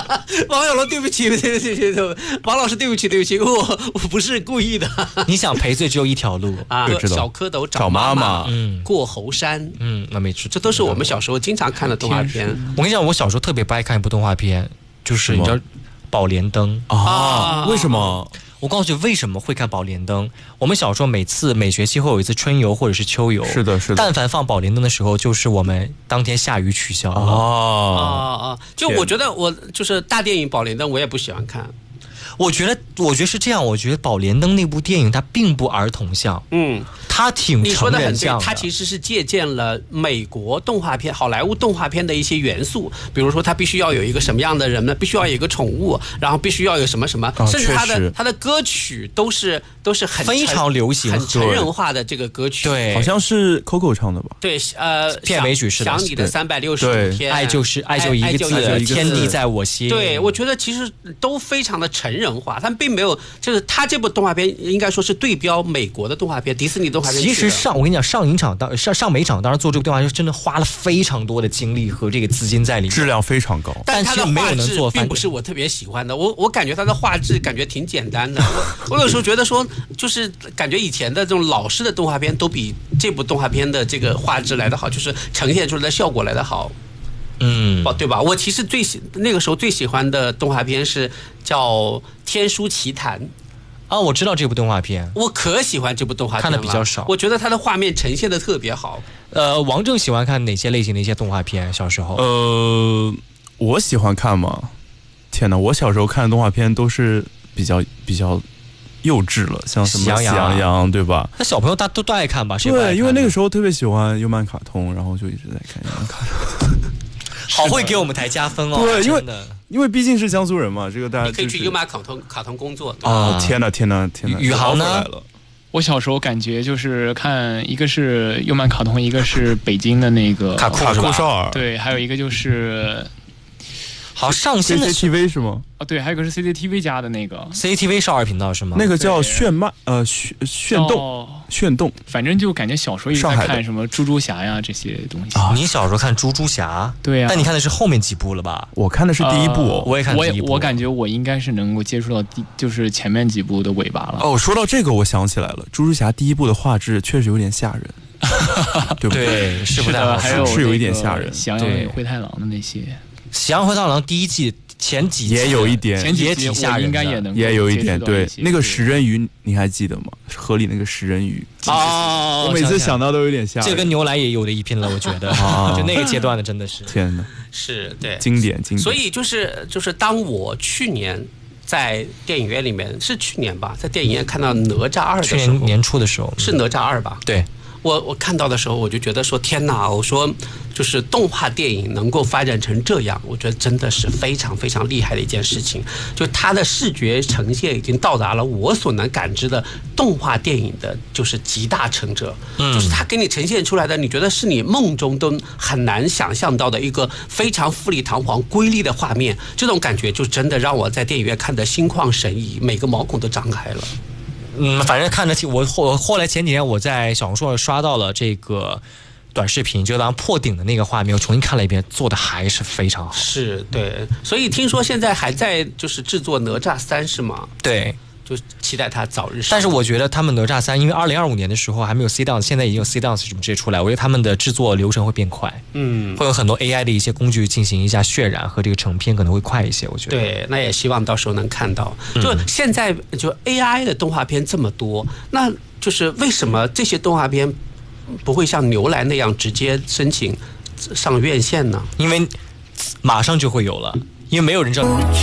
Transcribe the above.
王小龙，对不起，王老师，对不起，我不是故意的。 你想赔罪只有一条路啊，小蝌蚪找妈妈，过猴山， 那没吃， 这都是我们小时候经常看的动画片。 我跟你讲，我小时候特别不爱看一部动画片，就是你知道《宝莲灯》 啊？为什么？ 我告诉你为什么会看宝莲灯。我们小时候每学期会有一次春游或者是秋游， 是的。 但凡放宝莲灯的时候，就是我们当天下雨取消了。就我觉得我就是大电影宝莲灯我也不喜欢看。 我觉得是这样，我觉得宝莲灯那部电影它并不儿童向，它挺成人向的。 它其实是借鉴了美国动画片、好莱坞动画片的一些元素，比如说它必须要有一个什么样的人呢？必须要有一个宠物，然后必须要有什么，甚至它的歌曲都是很非常流行、 很成人化的这个歌曲。 对， 好像是 Coco 唱的吧？ 对， 片尾曲是想你的365天， 爱就一个字，天地在我心。 对，我觉得其实都非常的成人化，他们并没有，就是他这部动画片应该说是对标美国的动画片，迪士尼动画片。 其实我跟你讲，上美场当时做这部动画片真的花了非常多的精力和这个资金在里面， 质量非常高， 但它的画质并不是我特别喜欢的。我感觉它的画质感觉挺简单的。我有时候觉得说，就是感觉以前的这种老式的动画片都比这部动画片的这个画质来得好，就是呈现出来的效果来得好。对吧？我其实那个时候最喜欢的动画片是叫《天书奇谭》 我知道这部动画片， 我可喜欢这部动画片了， 看的比较少。 我觉得它的画面呈现的特别好。 王正喜欢看哪些类型的一些动画片？小时候， 我喜欢看嘛。天哪，我小时候看的动画片都是比较幼稚了，像什么喜羊羊，对吧？ 那小朋友都爱看吧？ 对，因为那个时候特别喜欢优漫卡通，然后就一直在看优漫卡通。 好会给我们台加分哦！ 对，因为毕竟是江苏人嘛，这个大家你可以去优漫卡通工作。 天哪！ 宇航呢？ 我小时候感觉就是看一个是优漫卡通，一个是北京的那个卡酷少儿， 对，还有一个就是好上新的 CCTV 是吗？ 对，还有一个是 CCTV 家的那个 CCTV 少儿频道是吗？ 那个叫炫动， 反正就感觉小时候一直在看什么猪猪侠呀这些东西。 你小时候看猪猪侠？ 对呀。 但你看的是后面几部了吧？ 我看的是第一部， 我也看第一部。 我感觉我应该是能够接触到就是前面几部的尾巴了。 说到这个，我想起来了，猪猪侠第一部的画质确实有点吓人，对不对？ 对，是不太好， 是有一点吓人。 喜羊羊与灰太狼的那些， 喜羊羊灰太狼第一季前几集也有一点， 也挺吓人的， 应该也能也有一点。对，那个食人鱼你还记得吗？河里那个食人鱼我每次想到都有点吓人。 这跟牛奶也有的一拼了，我觉得就那个阶段的真的是天哪， 是对经典。 所以就是当我去年在电影院里面，是去年吧，在电影院看到哪吒2的时候， 去年年初的时候是哪吒2吧？ 对。 我看到的时候，我就觉得说天哪！我说就是动画电影能够发展成这样，我觉得真的是非常非常厉害的一件事情。就它的视觉呈现已经到达了我所能感知的动画电影的，就是集大成者。就是它给你呈现出来的，你觉得是你梦中都很难想象到的一个非常富丽堂皇、瑰丽的画面。这种感觉就真的让我在电影院看得心旷神怡，每个毛孔都张开了。 反正看得起我后来前几天我在小红书上刷到了这个短视频，就当破顶的那个画面，我重新看了一遍，做的还是非常好。 是对，所以听说现在还在就是制作哪吒3是吗？ 对。 就期待它早日上。 但是我觉得他们哪吒3，因为2025年的时候还没有 C Dance， 现在已经有 C Dance 什么直接出来，我觉得他们的制作流程会变快，会有很多 AI 的一些工具进行一下渲染和这个成片可能会快一些，我觉得。 对，那也希望到时候能看到。就现在就 AI 的动画片这么多，那就是为什么这些动画片不会像牛栏那样直接申请上院线呢？ 因为马上就会有了，因为没有人知道。